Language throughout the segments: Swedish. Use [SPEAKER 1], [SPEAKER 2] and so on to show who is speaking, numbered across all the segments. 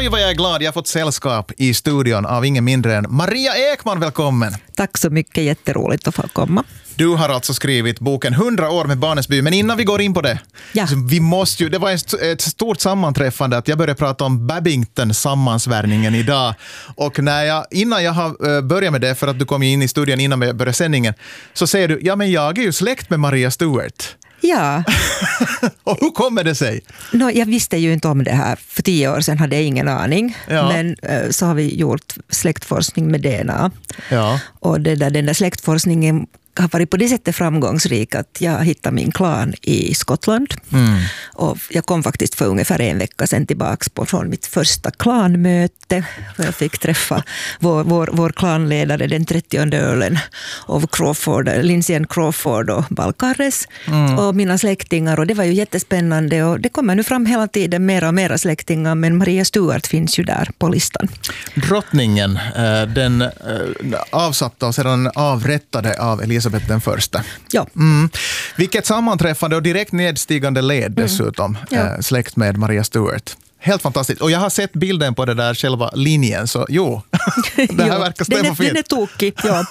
[SPEAKER 1] Oj vad jag är glad, jag har fått sällskap i studion av ingen mindre än Maria Ekman, välkommen!
[SPEAKER 2] Tack så mycket, jätteroligt att få komma.
[SPEAKER 1] Du har alltså skrivit boken 100 år med Barnens by, men innan vi går in på det, så vi måste ju, det var ett stort sammanträffande att jag började prata om Babington-sammansvärningen idag. Och innan jag har börjat med det, för att du kom in i studion innan vi började sändningen, så säger du, ja men jag är ju släkt med Maria Stuart.
[SPEAKER 2] Ja.
[SPEAKER 1] Och hur kommer det sig?
[SPEAKER 2] Jag visste ju inte om det här. För 10 år sedan hade jag ingen aning. Ja. Men så har vi gjort släktforskning med DNA.
[SPEAKER 1] Ja.
[SPEAKER 2] Och den där släktforskningen har varit på det sättet framgångsrik att jag hittade min klan i Skottland. Och jag kom faktiskt för ungefär en vecka sedan tillbaka från mitt första klanmöte. Jag fick träffa vår klanledare, den 30:e ölen av Crawford, Lindsay Crawford och Balcarres och mina släktingar. Och det var ju jättespännande och det kommer nu fram hela tiden mera och mera släktingar, men Maria Stuart finns ju där på listan.
[SPEAKER 1] Drottningen, den avsatta och sedan avrättade av Elisabeth den första.
[SPEAKER 2] Ja.
[SPEAKER 1] Vilket sammanträffande och direkt nedstigande led dessutom, släkt med Maria Stuart. Helt fantastiskt. Och jag har sett bilden på det där själva linjen, så det här verkar stämma fint.
[SPEAKER 2] Den är tokig, ja.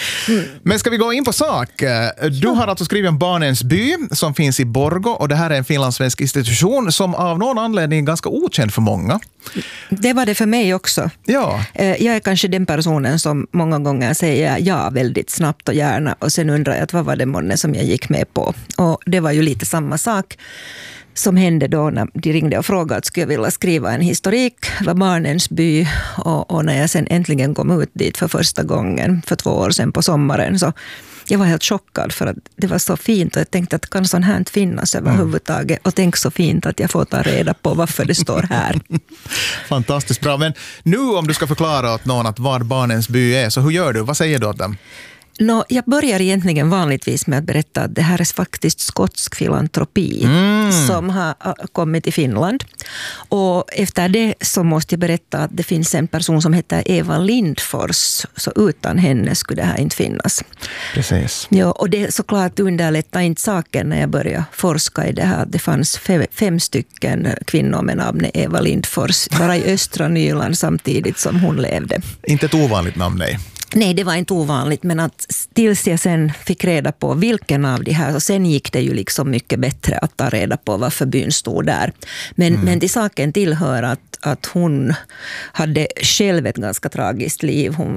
[SPEAKER 1] Men ska vi gå in på sak? Du har alltså skrivit om Barnens by som finns i Borgå, och det här är en finlandssvensk institution som av någon anledning är ganska okänd för många.
[SPEAKER 2] Det var det för mig också.
[SPEAKER 1] Ja.
[SPEAKER 2] Jag är kanske den personen som många gånger säger ja väldigt snabbt och gärna, och sen undrar jag att vad var det månne som jag gick med på. Och det var ju lite samma sak som hände då när de ringde och frågade att skulle jag vilja skriva en historik var Barnens by, och när jag sen äntligen kom ut dit för första gången för 2 år sedan på sommaren, så jag var helt chockad för att det var så fint och jag tänkte att kan sånt här finnas överhuvudtaget, och tänk så fint att jag får ta reda på varför det står här.
[SPEAKER 1] Fantastiskt bra, men nu om du ska förklara åt någon att vad Barnens by är, så hur gör du? Vad säger du åt dem?
[SPEAKER 2] Jag börjar egentligen vanligtvis med att berätta att det här är faktiskt skotsk filantropi som har kommit till Finland. Och efter det så måste jag berätta att det finns en person som heter Eva Lindfors, så utan henne skulle det här inte finnas.
[SPEAKER 1] Precis.
[SPEAKER 2] Ja, och det såklart underlättar inte saken när jag började forska i det här. Det fanns 5 stycken kvinnor med namnet Eva Lindfors bara i östra Nyland samtidigt som hon levde.
[SPEAKER 1] Inte ett ovanligt namn, nej.
[SPEAKER 2] Nej, det var inte ovanligt, men att tills jag sen fick reda på vilken av de här, och sen gick det ju liksom mycket bättre att ta reda på varför byn stod där. Men till saken tillhör att hon hade själv ett ganska tragiskt liv. Hon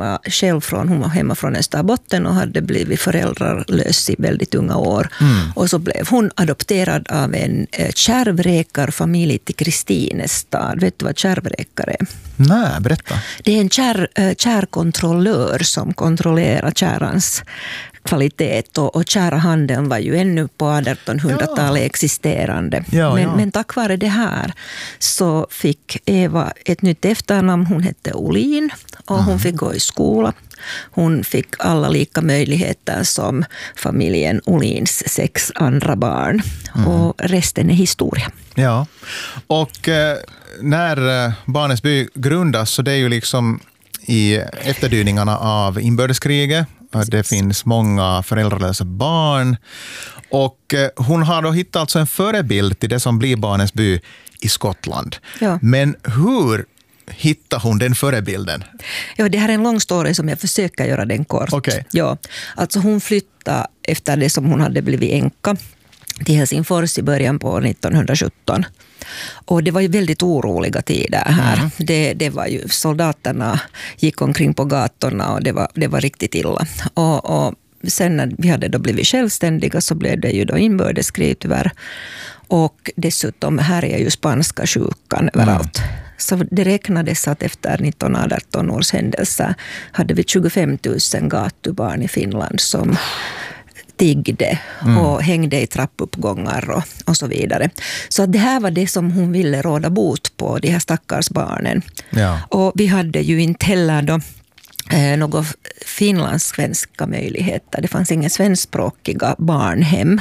[SPEAKER 2] var hemma från Österbotten och hade blivit föräldrarlös i väldigt unga år. Och så blev hon adopterad av en kärvräkarfamilj till Kristinestad. Vet du vad kärvräkare är?
[SPEAKER 1] Nej, berätta.
[SPEAKER 2] Det är en kärkontrollör som kontrollerar kärans kvalitet, och kärahandeln var ju ännu på 1800-talet existerande. Men tack vare det här så fick Eva ett nytt efternamn. Hon hette Olin och hon fick gå i skola. Hon fick alla lika möjligheter som familjen Olins 6 andra barn. Och resten är historia. Ja,
[SPEAKER 1] och när Barnens by grundas, så det är ju liksom i efterdyningarna av inbördeskriget. Det finns många föräldralösa barn. Och hon har då hittat alltså en förebild till det som blir Barnens by i Skottland. Ja. Men hur hittar hon den förebilden?
[SPEAKER 2] Ja, det här är en lång story som jag försöker göra den kort.
[SPEAKER 1] Okay.
[SPEAKER 2] Ja, alltså hon flyttade efter det som hon hade blivit änka till Helsingfors i början på 1917. Och det var ju väldigt oroliga tider här. Det var ju, soldaterna gick omkring på gatorna och det var riktigt illa. Och sen när vi hade då blivit självständiga så blev det ju då inbördeskrig tyvärr. Och dessutom här är ju spanska sjukan överallt. Så det räknades att efter 1918 års händelser hade vi 25 000 gatubarn i Finland som tiggde och hängde i trappuppgångar och så vidare. Så det här var det som hon ville råda bot på, de här stackars barnen. Ja. Och vi hade ju inte heller då några finlandssvenska möjligheter. Det fanns inga svenskspråkiga barnhem.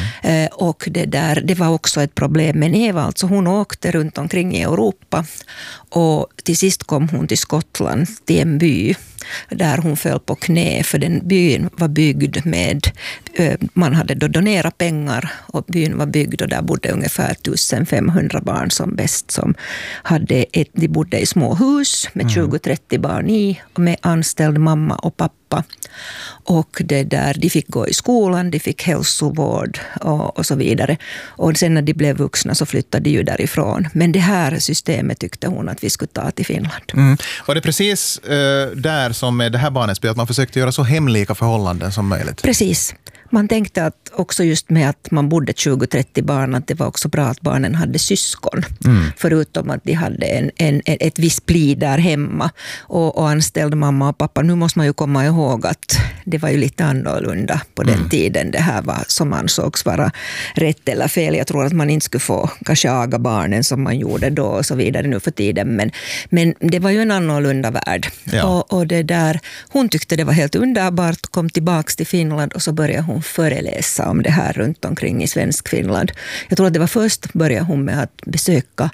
[SPEAKER 2] Och det var också ett problem. Men Eva, alltså, hon åkte runt omkring i Europa och till sist kom hon till Skottland, till en by där hon föll på knä, för den byn var byggd med, man hade då donerat pengar och byn var byggd och där bodde ungefär 1500 barn som bäst, som de bodde i små hus med 20-30 barn i och med anställd mamma och pappa. Och de fick gå i skolan, de fick hälsovård och så vidare. Och sen när de blev vuxna så flyttade de ju därifrån. Men det här systemet tyckte hon att vi skulle ta till Finland.
[SPEAKER 1] Var det precis där som med det här Barnens by att man försökte göra så hemlika förhållanden som möjligt?
[SPEAKER 2] Precis. Man tänkte att också just med att man bodde 20-30 barn, att det var också bra att barnen hade syskon. Förutom att de hade ett visst pli där hemma och anställde mamma och pappa. Nu måste man ju komma ihåg att det var ju lite annorlunda på den tiden. Det här var som ansågs vara rätt eller fel. Jag tror att man inte skulle få kanske aga barnen som man gjorde då och så vidare nu för tiden. Men det var ju en annorlunda värld.
[SPEAKER 1] Ja.
[SPEAKER 2] Och det där, hon tyckte det var helt underbart, kom tillbaka till Finland och så började hon föreläsa om det här runt omkring i svensk Finland. Jag tror att det var först började hon med att besöka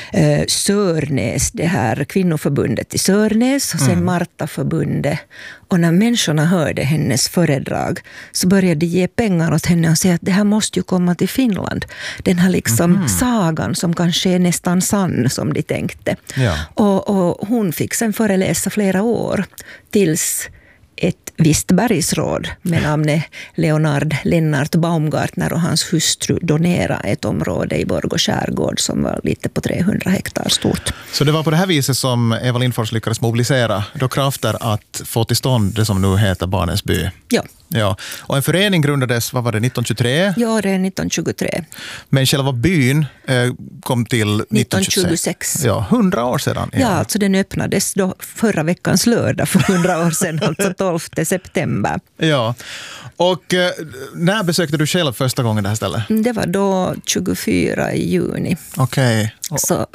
[SPEAKER 2] Sörnäs, det här kvinnoförbundet i Sörnäs och sen Martaförbundet. Och när människorna hörde hennes föredrag så började de ge pengar åt henne och säga att det här måste ju komma till Finland. Den här liksom sagan som kanske är nästan sann som de tänkte.
[SPEAKER 1] Ja.
[SPEAKER 2] Och hon fick sen föreläsa flera år tills ett visst bergsråd med namnet Leonard Lennart Baumgartner och hans hustru donerade ett område i Borgå skärgård som var lite på 300 hektar stort.
[SPEAKER 1] Så det var på det här viset som Eva Lindfors lyckades mobilisera då krafter att få till stånd det som nu heter Barnens by.
[SPEAKER 2] Ja.
[SPEAKER 1] Ja. Och en förening grundades, vad var det, 1923?
[SPEAKER 2] Ja, det är 1923.
[SPEAKER 1] Men själva byn kom till 1926. Ja, 100 år sedan.
[SPEAKER 2] Ja, alltså den öppnades då förra veckans lördag för 100 år sedan, alltså 12 september.
[SPEAKER 1] Ja, och när besökte du själv första gången det här stället?
[SPEAKER 2] Det var då 24 i juni.
[SPEAKER 1] Okej.
[SPEAKER 2] Så